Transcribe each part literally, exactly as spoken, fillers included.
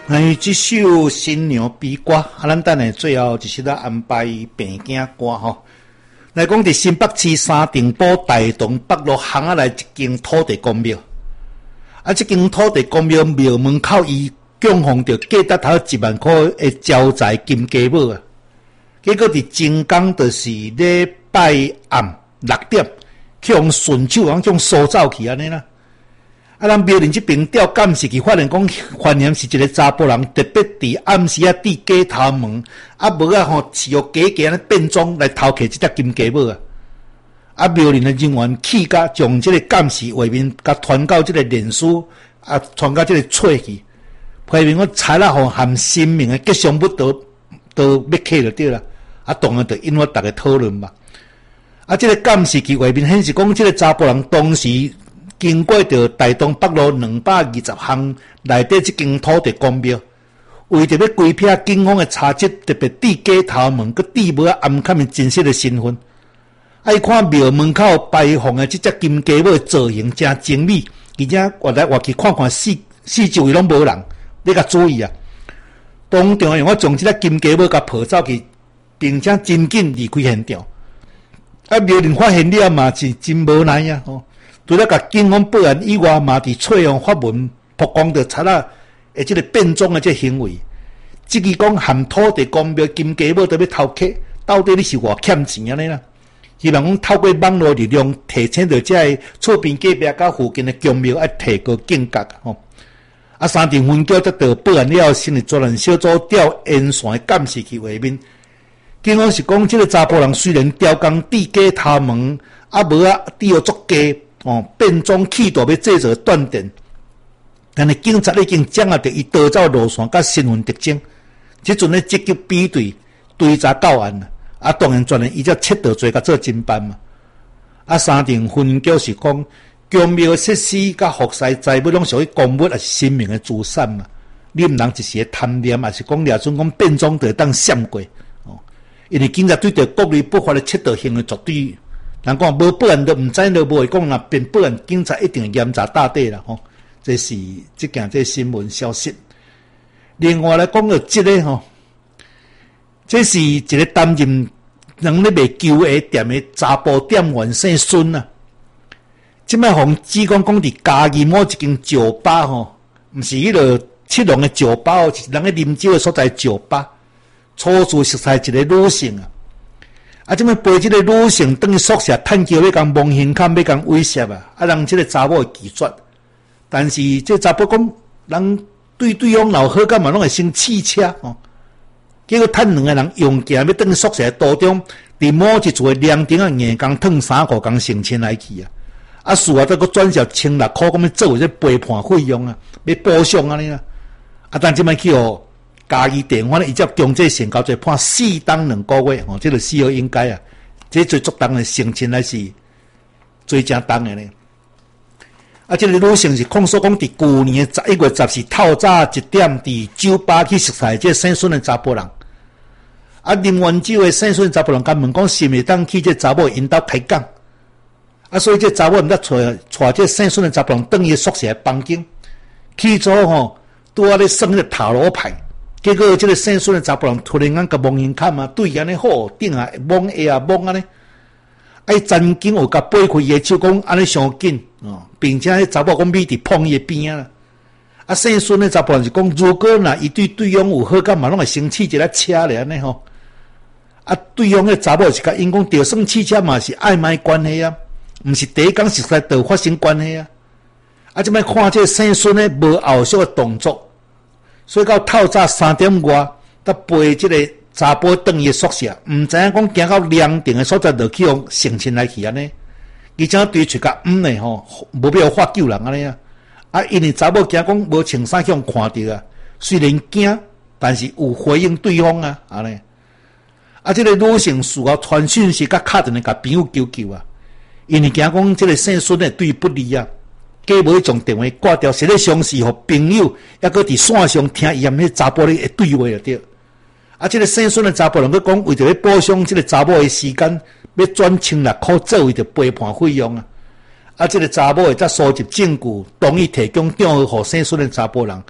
哎，这首新娘悲歌，啊，咱等下最后一首来安排病囝歌吼。来讲，伫新北市三重埔大同北路巷仔内一间土地公庙，啊，这间土地公庙庙门口伊供奉着价值头一万块的招财金鸡母啊。结果伫前港就是礼拜暗六点，去用顺手往种收走去安尼啦。啊，咱庙林这边调监视器发现讲，犯人是一个查甫人，特别伫暗时啊，伫街头门啊，无啊吼，是用假假咧变装来偷摕这只金鸡母啊。啊，庙林的人员去甲将这个监视画面甲传到这个脸书啊，传到这个册去，批评我财啦吼含生命的吉祥物都都要客就对啦。啊，当然就引发大家讨论嘛。啊，这个监视器画面显示讲，这个查甫人当时经过着大东北路两百二十巷内底这间土地公庙，为着要规避警方的查缉，特别伫街头门，佮伫无暗看的真实的身份。啊，伊看庙门口摆放的这只金鸡母的造型真精美，而且活来活去看看四四周围拢无人，你甲注意啊！当场用我将这只金鸡母甲抱走去，并且真紧离开现场。啊，庙人发现了嘛是真无奈啊！吼。除了甲警方报案以外，嘛伫册上发文曝光着贼仔诶，即个变装诶即行为。即个讲含土地公庙金鸡母都要偷客，到底你是偌欠钱安尼啦？希望讲透过网络力量提醒着即个厝边隔壁甲附近诶公庙，爱提高警觉吼。啊，三重分局则到报案了后，新的专案小组调沿线监视器画面。警方是讲，即个查甫人虽然雕工伫街头门，啊无啊伫学作家。哦，变装企图要制造断电，但是警察已经掌握到伊逃走路线甲身份特征，即阵咧积极比对追查到案啦。啊，当然专案伊则切到做甲做侦办嘛。啊，三重分局是讲，公庙设施甲服饰财物拢属于公物，也是生命的资产嘛。你毋通一时贪念，也是讲掠准讲变装就当闪过哦。因为警察对着各类不法的窃盗行为绝对。人讲无报案都毋知都无会讲，若变报案，警察一定严查大底啦吼。这是即件这新闻消息。另外来讲到即个吼，这是一个担任人咧卖旧鞋店的查甫店员姓孙啊。即摆互指讲讲伫嘉义某一间酒吧吼，毋是迄个七龙的酒吧哦，是人咧啉酒的所在酒吧。初次熟悉一个女性啊。啊！即摆陪即个女性转去宿舍趁机要共蒙胸坎，要共威胁啊！啊，让即个查某拒绝，但是即查甫讲，人对对方老好，干嘛拢会生气车哦？结果趁两个人用剑要转去宿舍途中，伫某一厝的凉亭啊，硬讲烫三五工成亲来去啊！啊，事后再搁转销千六箍，咁要做这陪伴费用啊，要补偿安尼啊！啊，但即摆去哦。嘉义地方咧，伊只强制限高罪判四当两个月，吼、哦，这个死后应该啊，这最足当的成亲还是最正当的呢。啊，这个女性是控诉讲，伫去年十一月十四透早一点，伫酒吧去熟悉这姓孙的查甫人。啊，啉完酒的姓孙查甫人，甲问讲，是毋是当去这查某引导开讲？啊，所以这查某毋得带带这姓孙的查甫人转伊宿舍房间，去做吼，拄啊咧算迄个塔罗牌。结果，这个姓孙的查甫人突然间甲蒙眼看嘛，对安尼好顶啊，蒙下啊蒙安尼，哎，曾经有甲掰开伊的手讲安尼伤紧哦，并且迄查甫讲咪伫碰伊的边啊。啊，姓孙的查甫人是讲，如果若伊对对方有好感嘛，拢会生气一个车咧安尼吼。啊，对方迄查某是甲因讲，就算汽车嘛是暧昧关系啊，毋是第一工熟悉就发生关系啊。啊，即摆看这姓孙的无后续的动作。所以到透早三点外，才陪这个查甫转伊宿舍，毋知影讲行到凉亭的所在，就去用成亲来去安尼。而且对出甲毋呢吼，无必要发救人安尼啊。啊，因为查某惊讲无穿衫去用看着啊，虽然惊，但是有回应对方啊安尼。啊，这个女性事后传讯息，甲敲电话甲朋友求救啊，因为惊讲这个姓孙的对伊不利啊。假无将电话挂掉，实际上是互朋友，抑搁伫线上听伊含迄查甫咧对话就对。啊，即、这个姓孙的查甫人佮讲，为着要补偿即个查某的时间，要转千六箍作为着陪伴费用啊。啊，即、这个查某会则收集证据，同意提供电话互姓孙的查甫人，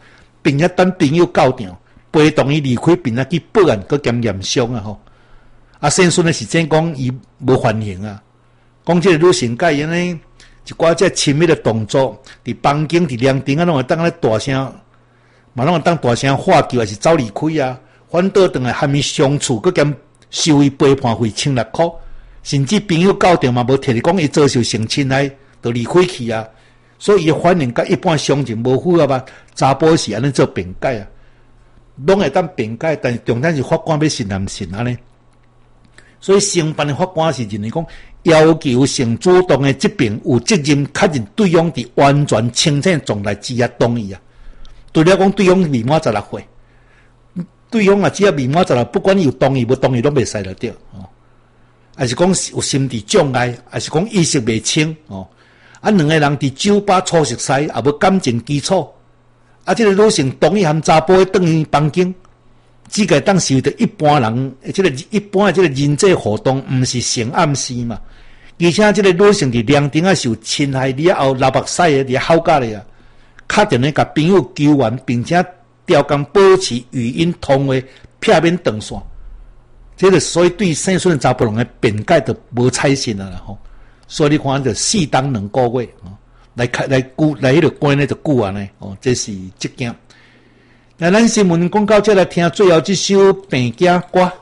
并且等朋友到场，陪同伊离开，并且去报案，佮兼验伤啊吼。啊，先顺的是真讲伊无反应啊，讲这个女性甲伊安尼一寡这亲密的动作，伫房间、伫凉亭啊，拢会当咧大声，嘛拢会当大声喊叫，还是走离开啊？反倒转来含伊相处，佮兼收伊陪伴费千六箍，甚至朋友到场嘛无摕你讲伊遭受性侵害，就离开去啊。所以伊反应甲一般相情无符合吧？查甫是安尼做辩解啊，拢会当辩解，但是重点是法官要信任信安尼。所以承办的法官是认为讲，要求性主动的这边有责任确认对方伫完全清醒状态之下同意啊。除了讲对方未满十六岁，对方啊只要未满十六，不管有同意无同意拢袂使了对哦。还是讲有心理障碍，还是讲意识未清哦。啊，两个人伫酒吧初识识，也无感情基础。啊，这个女性同意含查甫的转去房间。只个当时的一般人，即、这个一般的即个人际互动，毋是性暗示嘛？而且即个女性伫凉亭啊受侵害了后，流目屎的，伫口角咧啊，敲电话甲朋友求援，并且调工保持语音通话，避免断线。这个所以对姓孙的查甫人的辩解就无采信了啦吼。所以你看就四当两个月哦，来开来估来迄个关呢就久安尼哦，这是这件。那咱新闻讲到这来听最后这首病假歌。